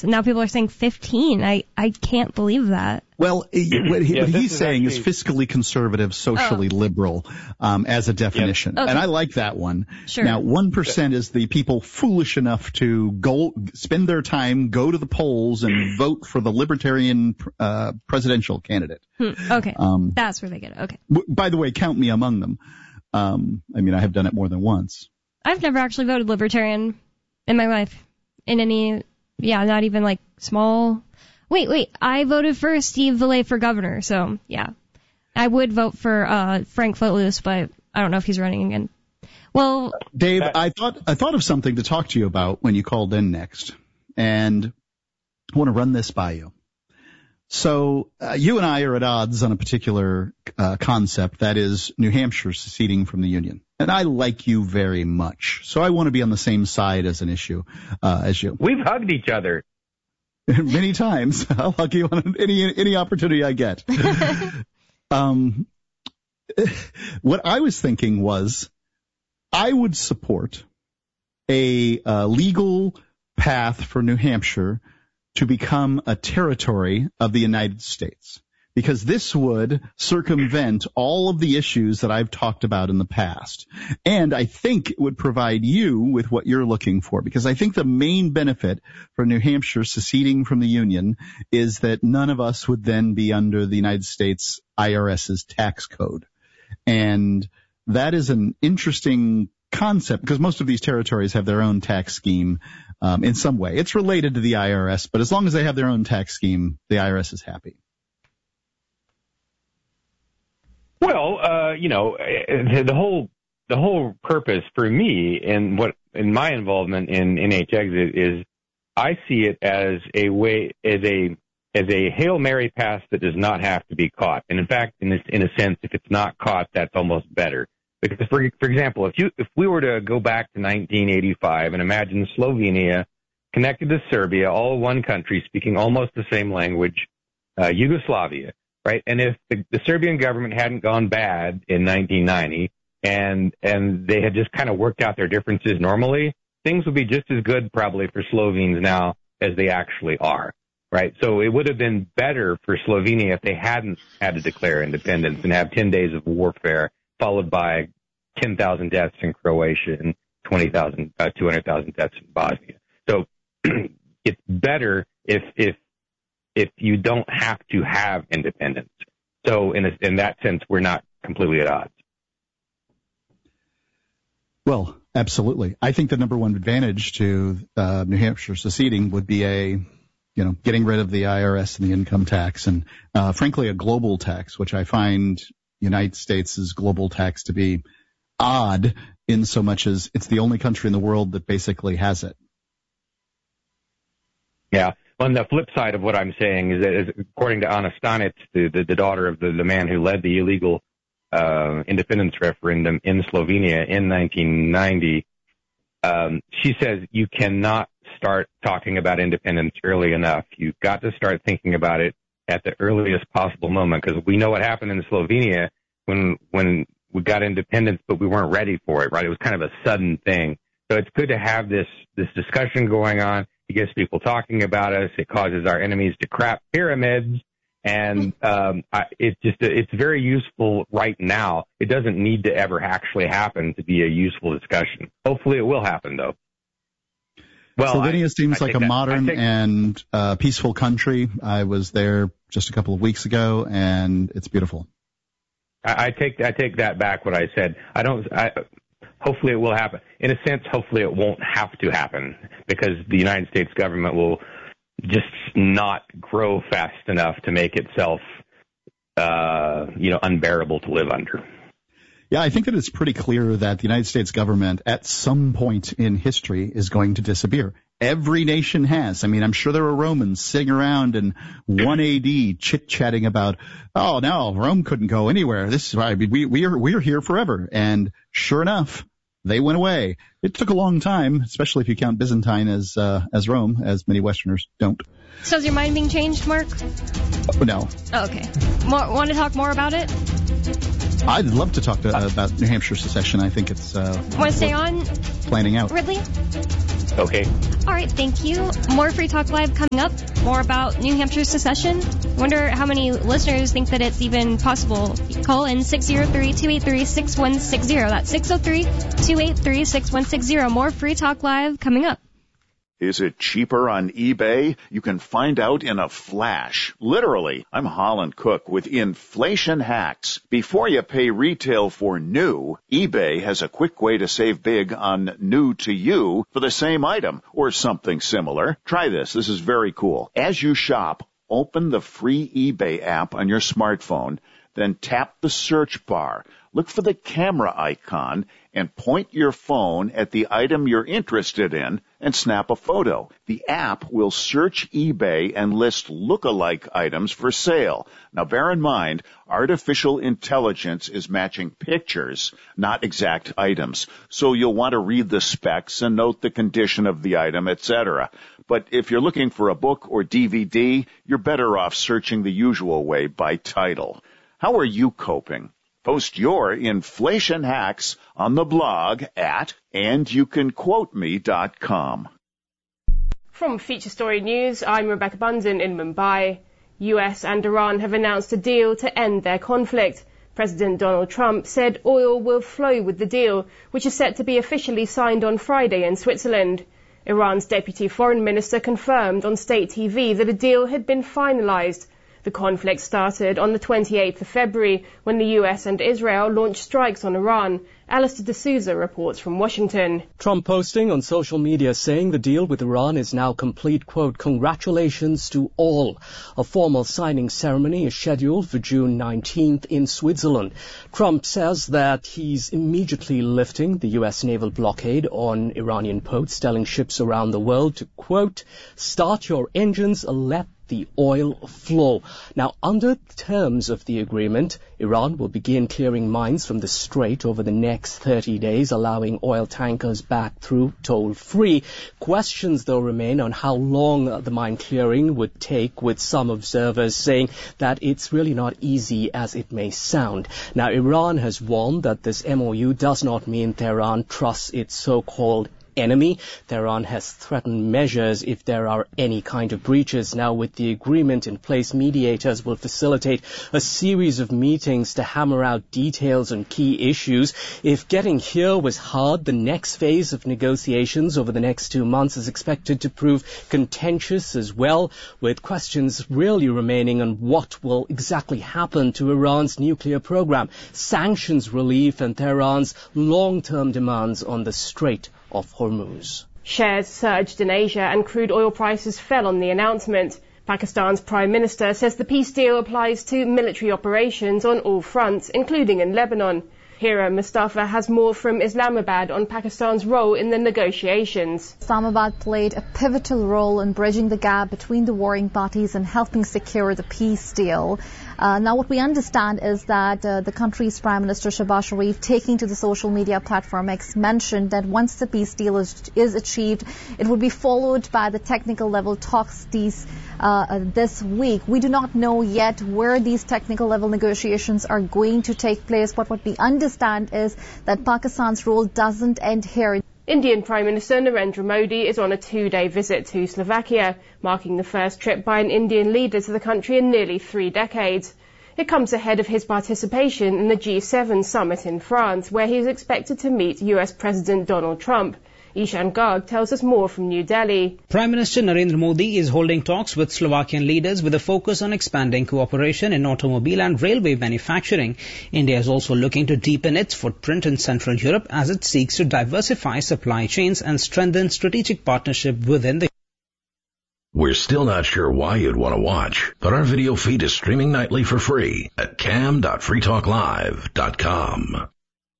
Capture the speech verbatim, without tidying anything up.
votes. Now people are saying fifteen. I, I can't believe that. Well, what, he, yeah, what he's is saying actually... is fiscally conservative, socially oh. liberal um, as a definition. Yep. Okay. And I like that one. Sure. Now, one percent is the people foolish enough to go spend their time, go to the polls, and vote for the libertarian uh, presidential candidate. Hmm. Okay. Um, That's where they get it. Okay. W- by the way, count me among them. Um, I mean, I have done it more than once. I've never actually voted libertarian in my life. In any, yeah, not even like small... Wait, wait, I voted for Steve Valle for governor, so, yeah. I would vote for uh, Frank Footloose, but I don't know if he's running again. Well... Dave, I thought I thought of something to talk to you about when you called in next, and I want to run this by you. So, uh, you and I are at odds on a particular uh, concept, that is New Hampshire seceding from the Union. And I like you very much, so I want to be on the same side as an issue uh, as you. We've hugged each other. Many times. I'll hug you on any any opportunity I get. um, what I was thinking was I would support a uh, legal path for New Hampshire to become a territory of the United States, because this would circumvent all of the issues that I've talked about in the past. And I think it would provide you with what you're looking for, because I think the main benefit for New Hampshire seceding from the Union is that none of us would then be under the United States IRS's tax code. And that is an interesting concept, because most of these territories have their own tax scheme um, in some way. It's related to the I R S, but as long as they have their own tax scheme, the I R S is happy. Well, uh, you know, the whole the whole purpose for me and what in my involvement in N H Exit is I see it as a way as a as a Hail Mary pass that does not have to be caught. And in fact, in this in a sense, if it's not caught, that's almost better. Because for for example, if you if we were to go back to nineteen eighty-five and imagine Slovenia connected to Serbia, all one country speaking almost the same language, uh, Yugoslavia. Right, and if the, the Serbian government hadn't gone bad in nineteen ninety and and they had just kind of worked out their differences normally, things would be just as good probably for Slovenes now as they actually are. Right, so it would have been better for Slovenia if they hadn't had to declare independence and have ten days of warfare followed by ten thousand deaths in Croatia and twenty thousand, uh, two hundred thousand deaths in Bosnia. So it's better if if if you don't have to have independence. So in a, in that sense, we're not completely at odds. Well, absolutely. I think the number one advantage to uh, New Hampshire seceding would be a, you know, getting rid of the I R S and the income tax, and uh, frankly a global tax, which I find United States' global tax to be odd in so much as it's the only country in the world that basically has it. Yeah. On the flip side of what I'm saying is that, is, according to Ana Stanic, the, the, the daughter of the, the man who led the illegal uh, independence referendum in Slovenia in nineteen ninety, um, she says you cannot start talking about independence early enough. You've got to start thinking about it at the earliest possible moment, because we know what happened in Slovenia when when we got independence, but we weren't ready for it, right? It was kind of a sudden thing. So it's good to have this this discussion going on. It gets people talking about us. It causes our enemies to crap pyramids. And um, I, it's just it's very useful right now. It doesn't need to ever actually happen to be a useful discussion. Hopefully it will happen, though. Well, Slovenia I, seems I like a that, modern think, and uh, peaceful country. I was there just a couple of weeks ago, and it's beautiful. I, I take I take that back. What I said. I don't. I, hopefully it will happen. In a sense, hopefully it won't have to happen, because the United States government will just not grow fast enough to make itself, uh, you know, unbearable to live under. Yeah, I think that it's pretty clear that the United States government at some point in history is going to disappear. Every nation has. I mean, I'm sure there were Romans sitting around in one A D chit-chatting about, oh, no, Rome couldn't go anywhere. This is why we, we are, we are here forever. And sure enough, they went away. It took a long time, especially if you count Byzantine as, uh, as Rome, as many Westerners don't. So is your mind being changed, Mark? Oh, no. Oh, okay. More, want to talk more about it? I'd love to talk to, uh, about New Hampshire secession. I think it's, uh, want to stay on? Planning out. Ridley? Okay. All right, thank you. More Free Talk Live coming up. More about New Hampshire secession. Wonder how many listeners think that it's even possible. Call in six oh three, two eight three, six one six zero. That's six oh three, two eight three, six one six zero. More Free Talk Live coming up. Is it cheaper on eBay? You can find out in a flash. Literally, I'm Holland Cook with Inflation Hacks. Before you pay retail for new, eBay has a quick way to save big on new to you for the same item or something similar. Try this. This is very cool. As you shop, open the free eBay app on your smartphone, then tap the search bar. Look for the camera icon and point your phone at the item you're interested in and snap a photo. The app will search eBay and list look-alike items for sale. Now, bear in mind, artificial intelligence is matching pictures, not exact items. So you'll want to read the specs and note the condition of the item, et cetera. But if you're looking for a book or D V D, you're better off searching the usual way by title. How are you coping? Post your inflation hacks on the blog at and you can quote me dot com. From Feature Story News, I'm Rebecca Bunton in Mumbai. U S and Iran have announced a deal to end their conflict. President Donald Trump said oil will flow with the deal, which is set to be officially signed on Friday in Switzerland. Iran's deputy foreign minister confirmed on state T V that a deal had been finalized. The conflict started on the twenty-eighth of February when the U S and Israel launched strikes on Iran. Alistair D'Souza reports from Washington. Trump posting on social media saying the deal with Iran is now complete, quote, congratulations to all. A formal signing ceremony is scheduled for June nineteenth in Switzerland. Trump says that he's immediately lifting the U S naval blockade on Iranian ports, telling ships around the world to, quote, start your engines and let the oil flow. Now, under the terms of the agreement, Iran will begin clearing mines from the strait over the next thirty days, allowing oil tankers back through toll-free. Questions, though, remain on how long the mine clearing would take, with some observers saying that it's really not easy as it may sound. Now, Iran has warned that this M O U does not mean Tehran trusts its so-called enemy. Tehran has threatened measures if there are any kind of breaches. Now, with the agreement in place, mediators will facilitate a series of meetings to hammer out details on key issues. If getting here was hard, the next phase of negotiations over the next two months is expected to prove contentious as well, with questions really remaining on what will exactly happen to Iran's nuclear program, sanctions relief, and Tehran's long-term demands on the Strait of Hormuz. Shares surged in Asia and crude oil prices fell on the announcement. Pakistan's Prime Minister says the peace deal applies to military operations on all fronts, including in Lebanon. Hira Mustafa has more from Islamabad on Pakistan's role in the negotiations. Islamabad played a pivotal role in bridging the gap between the warring parties and helping secure the peace deal. Uh, now, what we understand is that uh, the country's Prime Minister Shehbaz Sharif, taking to the social media platform X, mentioned that once the peace deal is, is achieved, it would be followed by the technical level talks these, uh, uh, this week. We do not know yet where these technical level negotiations are going to take place, but what we understand is that Pakistan's role doesn't end here. Indian Prime Minister Narendra Modi is on a two-day visit to Slovakia, marking the first trip by an Indian leader to the country in nearly three decades. It comes ahead of his participation in the G seven summit in France, where he is expected to meet U S President Donald Trump. Ishan Garg tells us more from New Delhi. Prime Minister Narendra Modi is holding talks with Slovakian leaders with a focus on expanding cooperation in automobile and railway manufacturing. India is also looking to deepen its footprint in Central Europe as it seeks to diversify supply chains and strengthen strategic partnership within the. We're still not sure why you'd want to watch, but our video feed is streaming nightly for free at cam dot free talk live dot com.